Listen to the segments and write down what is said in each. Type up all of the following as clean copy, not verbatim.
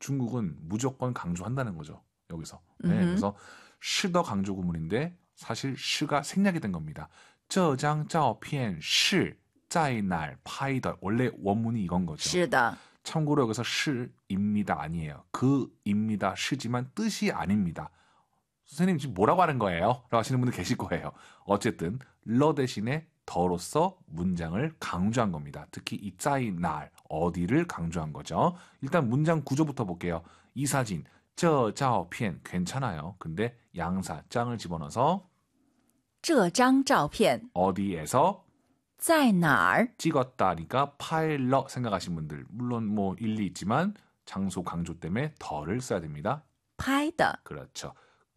중국은 무조건 강조한다는 거죠. 여기서. 네, 그래서 시더 강조 구문인데 사실 시가 생략이 된 겁니다. 这张照片是在哪儿拍的? 원래 원문이 이건 거죠. 是的. 참고로 여기서 시입니다 아니에요. 그입니다 시지만 뜻이 아닙니다. 선생님 지금 뭐라고 하는 거예요? 라고 하시는 분들 계실 거예요. 어쨌든 러 대신에 더로서 문장을 강조한 겁니다. 특히 이 짜이 날 어디를 강조한 거죠. 일단 문장 구조부터 볼게요. 이 사진 这照片 괜찮아요. 근데 양사 짱을 집어넣어서 这张照片 어디에서 在哪儿? 찍었다니까 파일러 생각하신 분들 물론 뭐 일리 있지만 장소 강조 때문에 더를 써야 됩니다. 拍的. 그렇죠.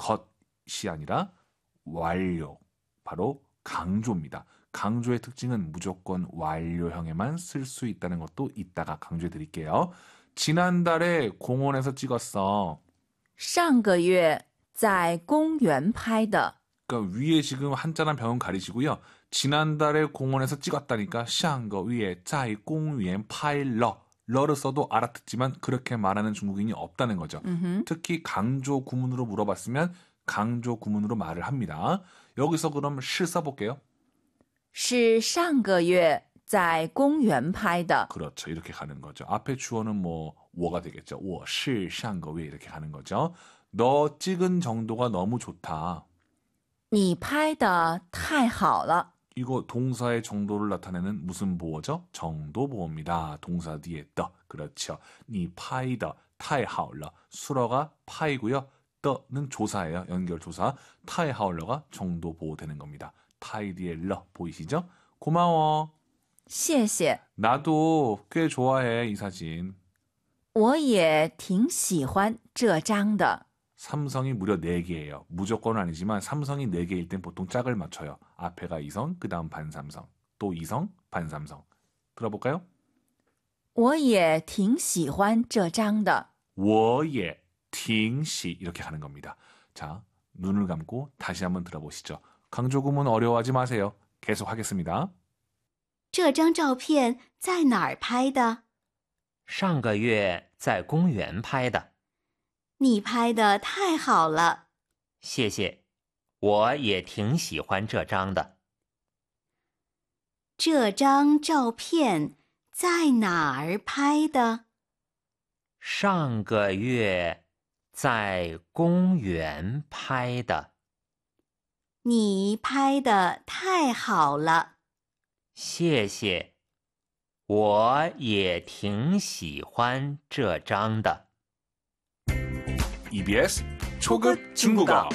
것이 아니라 완료. 바로 강조입니다. 강조의 특징은 무조건 완료형에만 쓸 수 있다는 것도 이따가 강조해 드릴게요. 지난달에 공원에서 찍었어. 上个月在公园拍的. 그러니까 위에 지금 한자랑 병은 가리시고요. 지난달에 공원에서 찍었다니까 上个月在公园拍了. 러를 써도 알아듣지만 그렇게 말하는 중국인이 없다는 거죠. 특히 강조 구문으로 물어봤으면 강조 구문으로 말을 합니다. 여기서 그럼 시 써볼게요. 是上个月在公园拍的. 그렇죠. 이렇게 가는 거죠. 앞에 주어는 뭐 워가 되겠죠. 我是上个月 이렇게 가는 거죠. 너 찍은 정도가 너무 좋다. 你拍的太好了. 이거 동사의 정도를 나타내는 무슨 보어죠? 정도 보어입니다. 동사 뒤에 더. 그렇죠. 你拍的太好了. 수러가 파이고요. 더는 조사예요. 연결 조사. 太好了가 정도 보호 되는 겁니다. 타이 뒤에 러 보이시죠? 고마워. 谢谢. 나도 꽤 좋아해 이 사진. 我也挺喜欢这张的. 삼성이 무려 4개예요. 무조건은 아니지만 삼성이 4개일 땐 보통 짝을 맞춰요. 앞에가 이성, 그 다음 반삼성. 또 이성, 반삼성. 들어볼까요? 我也挺喜欢这张的. 我也挺喜 이렇게 가는 겁니다. 자, 눈을 감고 다시 한번 들어보시죠. 강조구문 어려워하지 마세요. 계속 하겠습니다. 这张照片在哪儿拍的? 上个月在公园拍的。 你拍的太好了。 谢谢，我也挺喜欢这张的。 这张照片在哪儿拍的？ 上个月在公园拍的。 你拍的太好了。 谢谢，我也挺喜欢这张的。 EBS 초급 중국어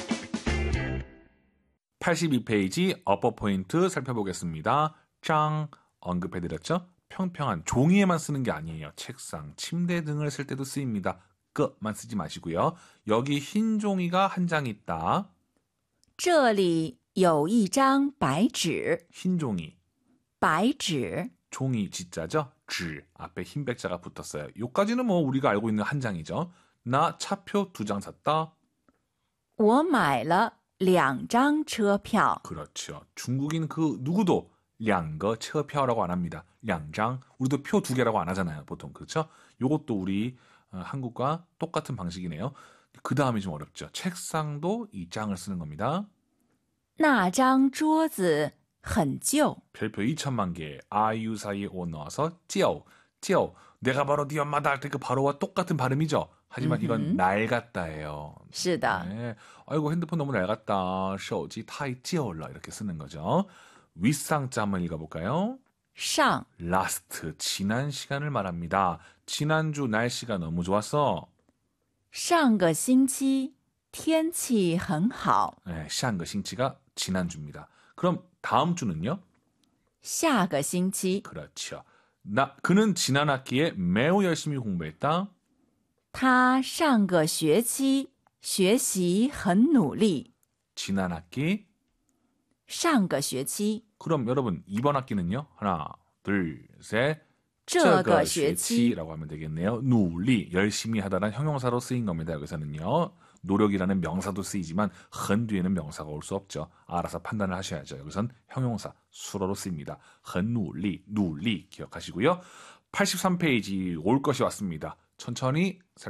82페이지 어퍼 포인트 살펴보겠습니다. 짱 언급해드렸죠? 평평한 종이에만 쓰는 게 아니에요. 책상, 침대 등을 쓸 때도 쓰입니다. 끄만 쓰지 마시고요. 여기 흰 종이가 한 장 있다. 这里有一张白纸. 흰 종이. 白纸. 종이 지자죠? 纸 앞에 흰 백자가 붙었어요. 요까지는 뭐 우리가 알고 있는 한 장이죠. 나 차표 2장 샀다. 我买了2张车票. 그렇죠. 중국인 그 누구도 2个 车票라고 안 합니다. 2장. 우리도 표 2개라고 안 하잖아요. 보통. 그렇죠? 요것도 우리 한국과 똑같은 방식이네요. 그 다음이 좀 어렵죠. 책상도 이 장을 쓰는 겁니다. 那张桌子很旧. 별표 2천만 개. 아유 사이에 오 넣어서 찌오. 찌오. 내가 바로 네 엄마다 할 때 그 바로와 똑같은 발음이죠. 하지만 이건 낡았다예요. 是的. 네. 아이고 핸드폰 너무 낡았다. 手机太旧了 이렇게 쓰는 거죠. 윗상자 한번 읽어볼까요? 上. 라스트 지난 시간을 말합니다. 지난주 날씨가 너무 좋았어. 上个星期天气很好. 네, 上个星期가 지난주입니다. 그럼 다음 주는요? 下个星期. 그렇죠. 그는 지난 학기에 매우 열심히 공부했다. 他上个学期学习很努力. 지난 학기. 上个学期. 그럼 여러분 이번 학기는요? 하나, 둘, 셋. 这个学期. 라고 하면 되겠네요. 누리, 열심히 하다란 형용사로 쓰인 겁니다. 여기서는요. 노력이라는 명사도 쓰이지만 헌 뒤에는 명사가 올 수 없죠. 알아서 판단을 하셔야죠. 여기선 형용사, 수로로 쓰입니다. 헌 누리, 누리 기억하시고요. 83페이지 올 것이 왔습니다. 천천히